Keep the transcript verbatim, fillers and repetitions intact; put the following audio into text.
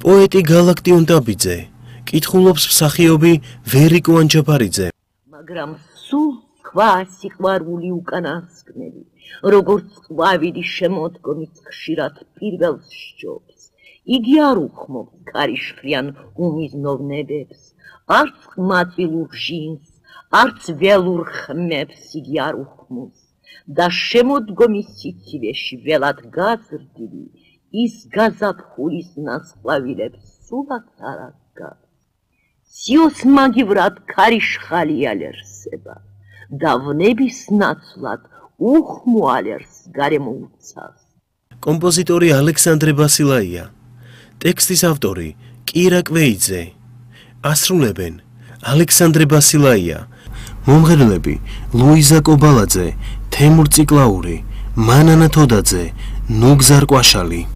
პოეტი გალაქტიონ დაბიძე, კითხულობს მსახიობი ვერიკო ანჯაფარიძე. მაგრამ სულ სხვა სიყვარული უკანასკნელი, როგორც ყვავილი შემოდგომით ხშირად პირველს სჯობს. იგი არ უხმობს ქარიშხლიან უმიზნოვნებებს, არც ყმაწვილურ ჟინს, არც ველურ ხმებს იგი არ უხმობს და შემოდგომის სიცივეში ველად გაზრდილი ის გაზაფხულის ნასყვავილებს სულაც არ აღგავს. სიოს მაგივრად ქარიშხალი ალერსება და ვნების ნაცვლად უხმო ალერს გარემოუცავს. კომპოზიტორი ალექსანდრე ბასილაია, ტექსტის ავტორი კირა კვეიძე, ასრულებენ ალექსანდრე ბასილაია, მომღერლები ლუიზა კობალაძე, თემურ ციკლაური, მანანა თოდაძე, ნუგზარ კვაშალი.